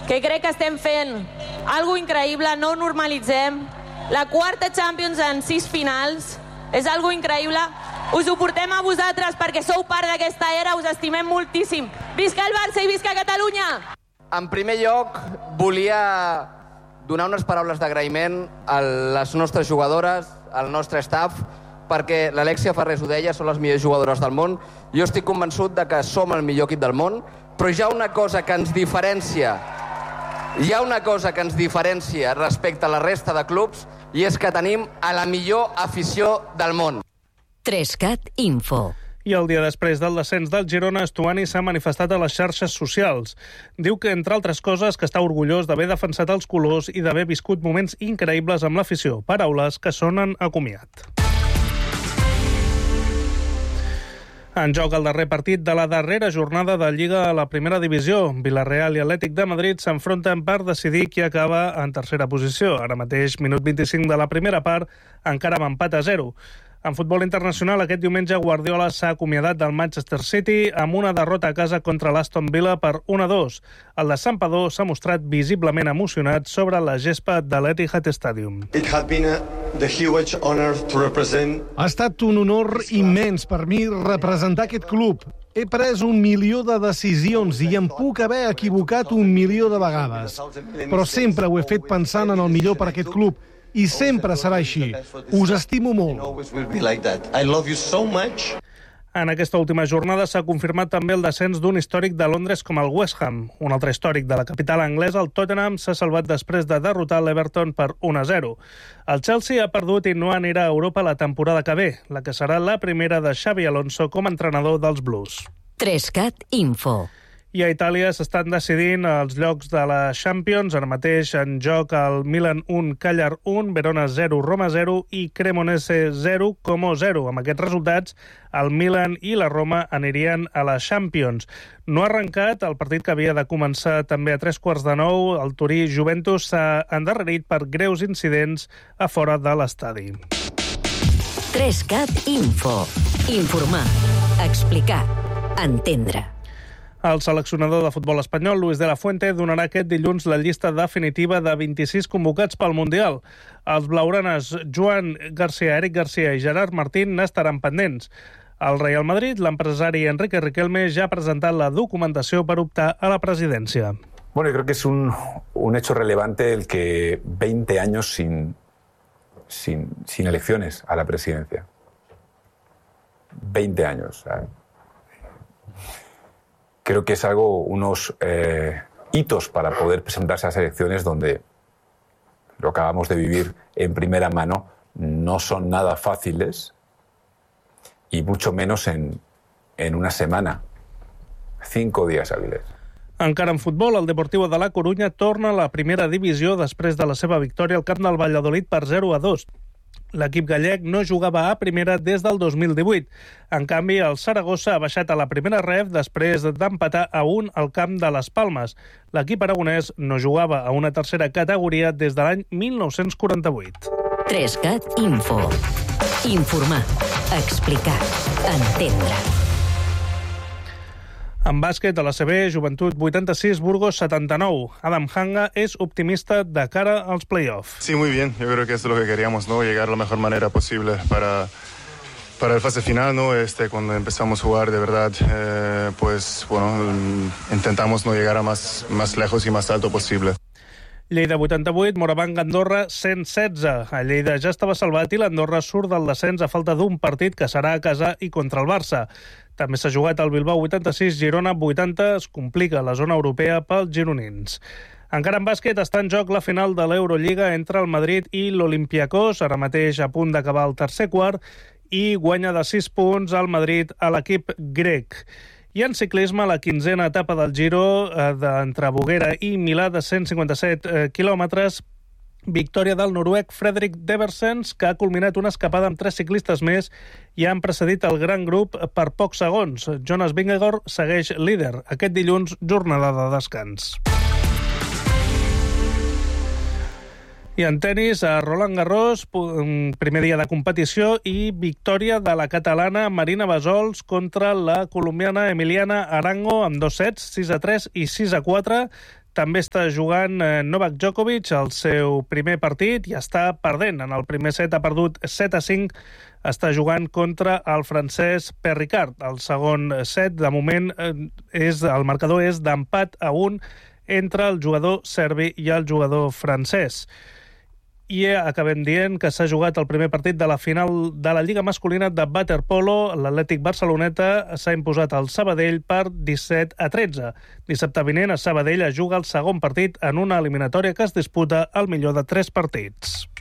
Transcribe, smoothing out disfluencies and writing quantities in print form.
que crec que estem fent algo increïble, no ho normalitzem. La quarta Champions en 6 finals és algo increïble. Us ho portem a vosaltres perquè sou part d'aquesta era, us estimem moltíssim. Visca el Barça i visca Catalunya! En primer lloc, volia donar unes paraules d'agraïment a les nostres jugadores, al nostre staff, perquè l'Alexia Farrés ho deia, són les millors jugadores del món. Jo estic convençut de que som el millor equip del món, però hi ha una cosa que ens diferencia respecte a la resta de clubs, i és que tenim a la millor afició del món. 3CAT Info. I el dia després del descens del Girona, Estuani s'ha manifestat a les xarxes socials. Diu que, entre altres coses, que està orgullós d'haver defensat els colors i d'haver viscut moments increïbles amb l'afició. Paraules que sonen a comiat. En joc el darrer partit de la darrera jornada de Lliga a la primera divisió. Villarreal i Atlètic de Madrid s'enfronten per decidir qui acaba en tercera posició. Ara mateix, minut 25 de la primera part, encara amb empat a 0. En futbol internacional, aquest diumenge Guardiola s'ha acomiadat del Manchester City amb una derrota a casa contra l'Aston Villa per 1-2. El de Santpedor s'ha mostrat visiblement emocionat sobre la gespa de l'Etihad Stadium. Ha estat un honor immens per mi representar aquest club. He pres 1 milió de decisions i em puc haver equivocat 1 milió de vegades. Però sempre ho he fet pensant en el millor per aquest club. I sempre serà així. Us estimo molt. En aquesta última jornada s'ha confirmat també el descens d'un històric de Londres com el West Ham. Un altre històric de la capital anglesa, el Tottenham, s'ha salvat després de derrotar l'Everton per 1-0. El Chelsea ha perdut i no anirà a Europa la temporada que ve, la que serà la primera de Xabi Alonso com a entrenador dels Blues. 3CAT Info. I a Itàlia s'estan decidint els llocs de la Champions. Ara mateix en joc el Milan 1, Cagliari 1, Verona 0, Roma 0 i Cremonese 0, Como 0. Amb aquests resultats, el Milan i la Roma anirien a la Champions. No ha arrencat el partit que havia de començar també a 3:15. El Turí-Juventus s'ha endarrerit per greus incidents a fora de l'estadi. 3CAT Info. Informar, explicar, entendre. El seleccionador de futbol espanyol, Luis de la Fuente, donarà aquest dilluns la llista definitiva de 26 convocats pel Mundial. Els blaugranes Joan Garcia, Eric Garcia i Gerard Martín n'estaran pendents. Al Real Madrid, l'empresari Enrique Riquelme ja ha presentat la documentació per optar a la presidència. Bueno, yo creo que es un hecho relevante el que 20 años sin elecciones a la presidencia. 20 años, ¿sabes? Creo que es unos hitos para poder presentarse a las elecciones donde lo que acabamos de vivir en primera mano no son nada fáciles y mucho menos en una semana, 5 días hábiles. Encara en futbol, el Deportivo de la Corunya torna a la primera divisió després de la seva victòria al camp del Valladolid per 0-2. L'equip gallec no jugava a primera des del 2018. En canvi, el Saragossa ha baixat a la primera ref després d'empatar a 1 al camp de les Palmes. L'equip aragonès no jugava a una tercera categoria des de l'any 1948. 3CAT Info. Informar, explicar, entendre. En bàsquet, a la CB, Joventut 86, Burgos 79. Adam Hanga es optimista de cara als play-offs. Sí, muy bien. Yo creo que eso es lo que queríamos, ¿no? Llegar a la mejor manera posible para el fase final, ¿no? Cuando empezamos a jugar, de verdad, pues, bueno, intentamos no llegar a más lejos y más alto posible. Lleida 88, Morabanc Andorra 116. A Lleida ja estava salvat i l'Andorra surt del descens a falta d'un partit que serà a casa i contra el Barça. També s'ha jugat el Bilbao 86, Girona 80. Es complica la zona europea pels gironins. Encara en bàsquet està en joc la final de l'Eurolliga entre el Madrid i l'Olympiacos, ara mateix a punt d'acabar el tercer quart, i guanya de 6 punts al Madrid a l'equip grec. I en ciclisme, la 15a etapa del Giro d'entre Boguera i Milà de 157 quilòmetres, victòria del noruec Fredrik Deversens, que ha culminat una escapada amb 3 ciclistes més i han precedit el gran grup per pocs segons. Jonas Vingegaard segueix líder. Aquest dilluns, jornada de descans. I en tenis, a Roland Garros, primer dia de competició i victòria de la catalana Marina Bassols contra la colombiana Emiliana Arango amb 2 sets, 6-3 i 6-4. També està jugant Novak Djokovic el seu primer partit i està perdent. En el primer set ha perdut 7-5, està jugant contra el francès Perricard. El segon set, de moment, el marcador és d'empat a 1 entre el jugador serbi i el jugador francès. I acabem dient que s'ha jugat el primer partit de la final de la Lliga Masculina de waterpolo. L'Atlètic Barceloneta s'ha imposat al Sabadell per 17-13. Dissabte vinent a Sabadell es juga el segon partit en una eliminatòria que es disputa al millor de 3 partits.